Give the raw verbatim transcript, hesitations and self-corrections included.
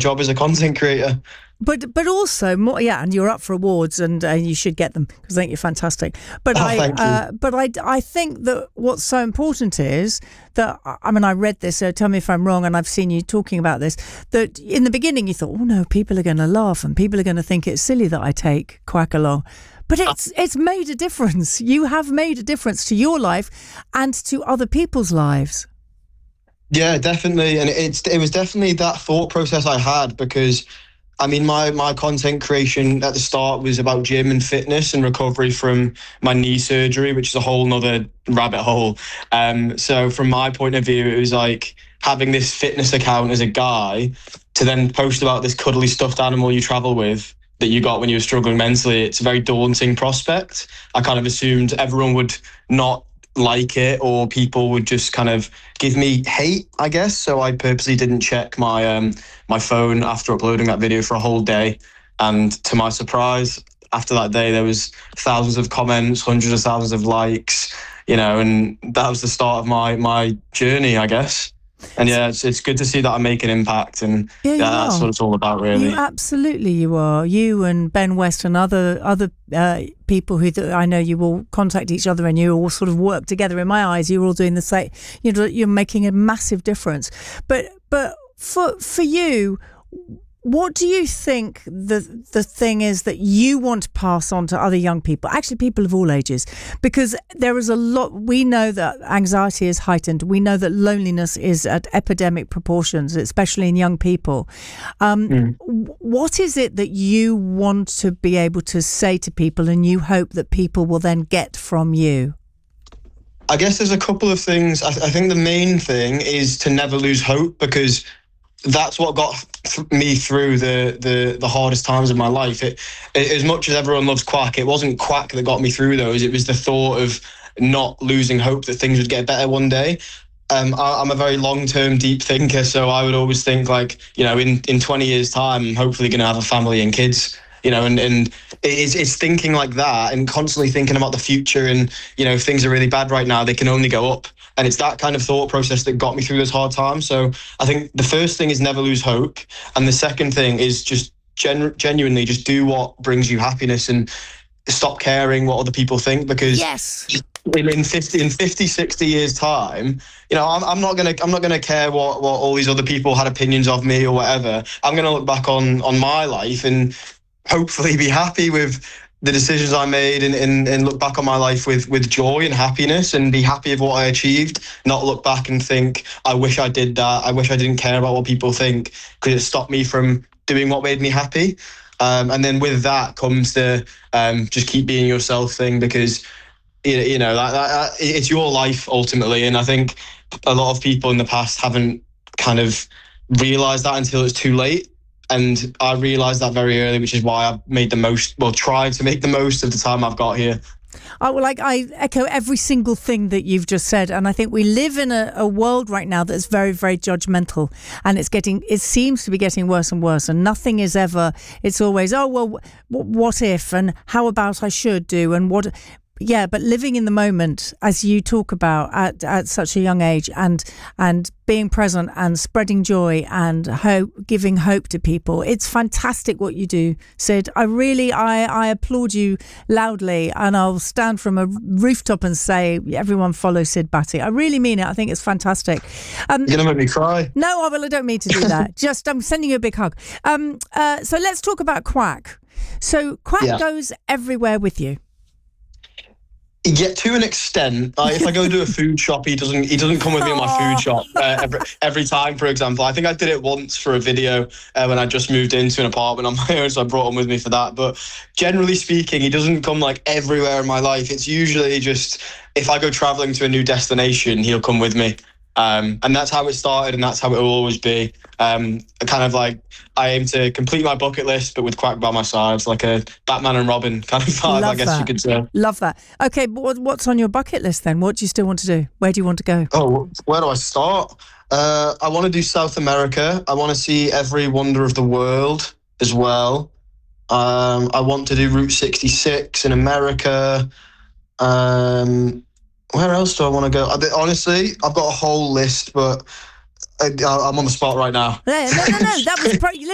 job as a content creator. But but also more, yeah, and you're up for awards, and uh, you should get them because I think you're fantastic. But Oh, I thank you. uh, but I I think that what's so important is that, I mean, I read this, so tell me if I'm wrong, and I've seen you talking about this, that in the beginning you thought, oh no, people are going to laugh and people are going to think it's silly that I take Quack along. But it's it's made a difference. You have made a difference to your life and to other people's lives. Yeah, definitely. And it's it was definitely that thought process I had, because I mean, my, my content creation at the start was about gym and fitness and recovery from my knee surgery, which is a whole nother rabbit hole. Um, so from my point of view, it was like having this fitness account as a guy to then post about this cuddly stuffed animal you travel with that you got when you were struggling mentally. It's a very daunting prospect. I kind of assumed everyone would not like it, or people would just kind of give me hate, I guess. So I purposely didn't check my um my phone after uploading that video for a whole day, and to my surprise, after that day there was thousands of comments, hundreds of thousands of likes, you know, and that was the start of my my journey, I guess. And yeah, it's, it's good to see that I make an impact, and Yeah, yeah, that's are. what it's all about, really. You absolutely you are. You and Ben West and other other uh, people who th- I know, you all contact each other and you all sort of work together. In my eyes, you're all doing the same. You know, you're making a massive difference. But but for for you, what do you think the the thing is that you want to pass on to other young people, actually people of all ages? Because there is a lot, we know that anxiety is heightened. We know that loneliness is at epidemic proportions, especially in young people. Um, mm. What is it that you want to be able to say to people and you hope that people will then get from you? I guess there's a couple of things. I, th- I think the main thing is to never lose hope, because that's what got th- me through the, the the hardest times of my life. It, it, as much as everyone loves Quack, it wasn't Quack that got me through those. It was the thought of not losing hope that things would get better one day. Um, I, I'm a very long-term, deep thinker, so I would always think, like, you know, in, in twenty years' time, I'm hopefully going to have a family and kids, you know, and, and it's, it's thinking like that and constantly thinking about the future, and, you know, if things are really bad right now, they can only go up. And it's that kind of thought process that got me through those hard times. So I think the first thing is never lose hope. And the second thing is just gen- genuinely just do what brings you happiness and stop caring what other people think. Because yes. in fifty, in fifty, sixty years time, you know, I'm, I'm not going to, I'm not going to care what, what all these other people had opinions of me or whatever. I'm going to look back on, on my life and hopefully be happy with the decisions I made, and, and, and look back on my life with, with joy and happiness, and be happy with what I achieved, not look back and think, I wish I did that. I wish I didn't care about what people think, because it stopped me from doing what made me happy. Um, and then with that comes the um, just keep being yourself thing, because, you, you know, that, that, it's your life ultimately. And I think a lot of people in the past haven't kind of realized that until it's too late. And I realised that very early, which is why I've made the most, well, tried to make the most of the time I've got here. I, like, I echo every single thing that you've just said. And I think we live in a, a world right now that's very, very judgmental. And it's getting, it seems to be getting worse and worse. And nothing is ever, it's always, oh, well, w- what if? And how about I should do? And what... Yeah, but living in the moment, as you talk about at, at such a young age, and and being present and spreading joy and hope, giving hope to people, it's fantastic what you do, Sid. I really, I, I applaud you loudly, and I'll stand from a rooftop and say, everyone follow Sid Batty. I really mean it. I think it's fantastic. Um, You're going to make me cry. No, I will. I don't mean to do that. Just, I'm sending you a big hug. Um, uh, so let's talk about Quack. So Quack yeah. goes everywhere with you. Yeah, to an extent. Uh, if I go to a food shop, he doesn't he doesn't come with me in my food shop uh, every, every time, for example. I think I did it once for a video uh, when I just moved into an apartment on my own, so I brought him with me for that. But generally speaking, he doesn't come like everywhere in my life. It's usually just if I go traveling to a new destination, he'll come with me. Um, and that's how it started, and that's how it will always be. Um, kind of like I aim to complete my bucket list, but with Quack by my side. It's like a Batman and Robin kind of vibe, Love I guess that. you could say. Love that. Okay, but what's on your bucket list then? What do you still want to do? Where do you want to go? Oh, where do I start? Uh, I want to do South America. I want to see every wonder of the world as well. Um, I want to do Route sixty-six in America. Um, where else do I want to go? I, honestly, I've got a whole list, but I, I'm on the spot right now. No, no, no, no. That was pro-